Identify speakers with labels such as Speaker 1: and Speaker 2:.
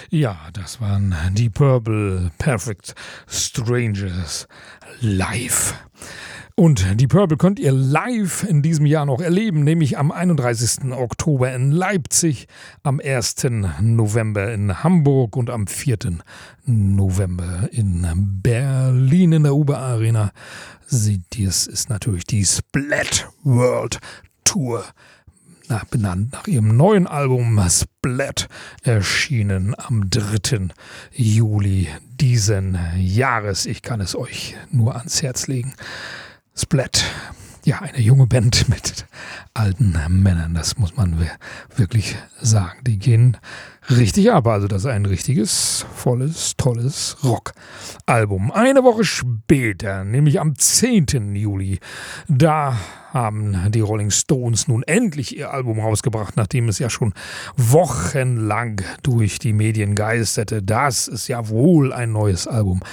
Speaker 1: Ja, das waren die Purple Perfect Strangers live. Und die Purple könnt ihr live in diesem Jahr noch erleben, nämlich am 31. Oktober in Leipzig, am 1. November in Hamburg und am 4. November in Berlin in der Uber Arena. Das ist natürlich die Splat World Tour. Benannt nach ihrem neuen Album Splat, erschienen am 3. Juli diesen Jahres. Ich kann es euch nur ans Herz legen. Splat, ja, eine junge Band mit alten Männern, das muss man wirklich sagen. Die gehen richtig ab, also das ist ein richtiges, volles, tolles Rock-Album. Eine Woche später, nämlich am 10. Juli, da haben die Rolling Stones nun endlich ihr Album rausgebracht, nachdem es ja schon wochenlang durch die Medien geisterte. Das ist ja wohl ein neues Album